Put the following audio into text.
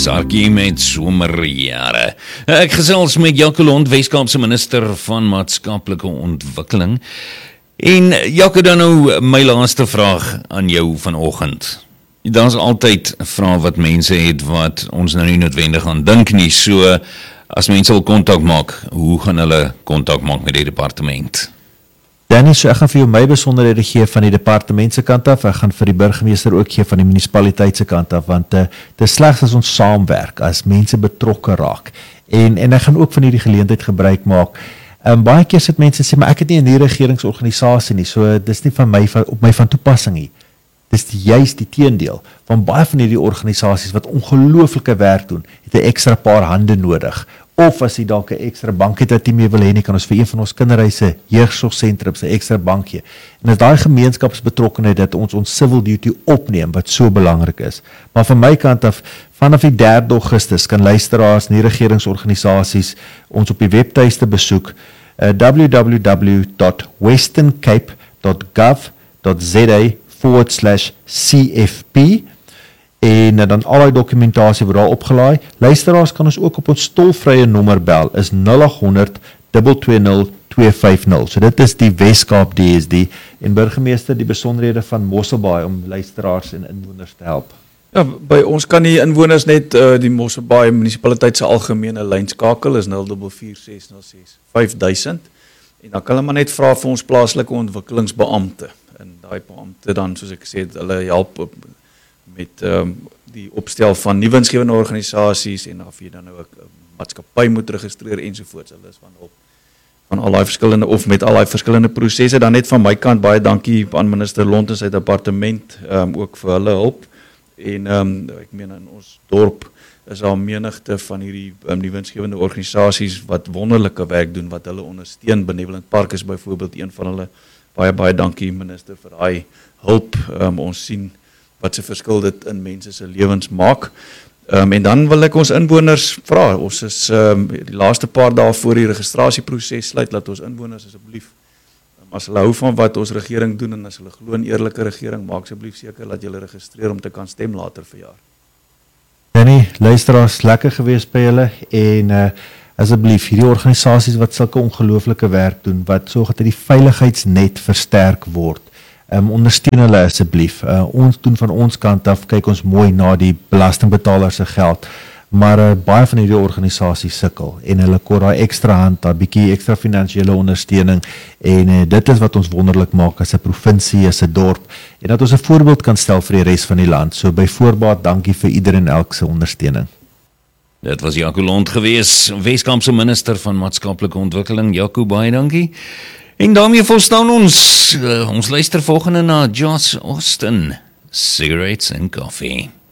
Sarkie met somerjare. Ek gesels met Jaco Lont, Weskaapse minister van maatskaplike ontwikkeling. En Jaco, dan nou my laaste vraag aan jou vanoggend. Daar's altyd vrae wat mense het wat ons nou nie noodwendig aan dink nie. So as mense wil kontak maak, hoe gaan hulle kontak maak met die departement? Danny, so ek gaan vir jou my besonderhede gee van die departement se kant af. Ek gaan vir die burgemeester ook gee van die munisipaliteit se kant af, want dit is slegs as ons saamwerk, as mense betrokke raak. En ek gaan ook van hierdie geleentheid gebruik maak. Baie keer sit mense sê, maar ek het nie in die regeringsorganisasie nie, so dis nie op my van toepassing nie. Dis juist die teendeel van baie van hierdie organisasies wat ongelooflike werk doen, het 'n ekstra paar hande nodig. Of as jy dalk 'n ekstra bank het wat jy mee wil hê, kan ons vir een van ons kinderhuise, jeugsorgsentrums 'n ekstra bank gee. En as daai gemeenskapsbetrokkenheid dat ons civil duty opneem wat so belangrik is. Maar van my kant af, vanaf die 3 Augustus kan luisteraars, nie regeringsorganisasies ons op die webtuiste besoek, www.westerncape.gov.za/CFP, en dan al die dokumentasie word daar opgelaai. Luisteraars kan ons ook op ons tolvrye nommer bel, is 0800 220 250. So dit is die Weskaap DSD, en burgemeester die besonderhede van Mosselbaai om luisteraars en inwoners te help. Ja, by ons kan die inwoners net die Mosselbaai munisipaliteit se algemene lyn skakel, is 044606 5000, en dan kan hulle maar net vra vir ons plaaslike ontwikkelingsbeampte, en daai beampte dan, soos ek gesê het, hulle help met die opstel van nie winsgewende organisasies, en of jy dan nou 'n maatskappy moet registreer ensovoorts. Hulle is van hulp van al die verskillende, of met al die verskillende prosesse. Dan net van my kant baie dankie aan minister Lont en sy departement ook vir hulle hulp. En ek meen in ons dorp is daar menigte van hierdie die winsgewende organisasies wat wonderlike werk doen, wat hulle ondersteun. Benevolent Park is byvoorbeeld een van hulle. Baie dankie minister vir daai hulp. Ons sien wat se verskil dit in mense se lewens maak. En dan wil ek ons inwoners vra, ons is die laaste paar dae voor die registrasieproses sluit, laat ons inwoners asseblief, as hulle hou van wat ons regering doen, en as hulle glo in eerlike regering, maak asseblief seker dat julle registreer om te kan stem later verjaar. Danny, luisteraars, lekker gewees by julle, en asseblief, hierdie organisasies wat sulke ongelooflike werk doen, wat sorg dat die veiligheidsnet versterk word, ondersteun hulle asseblief. Ons doen van ons kant af, kyk ons mooi na die belastingbetalers se geld, maar baie van hierdie organisasies sukkel, en hulle kort daai ekstra hand, daai bietjie ekstra finansiële ondersteuning, en dit is wat ons wonderlik maak as 'n provinsie, as 'n dorp, en dat ons 'n voorbeeld kan stel vir die res van die land. So by voorbaat, dankie vir ieder en elk se ondersteuning. Dit was Jaco Lont gewees, Weskaapse minister van maatskaplike ontwikkeling. Jaco, baie dankie. En daarmee volstaan ons luister volgende na Joss Austin, Cigarettes and Coffee.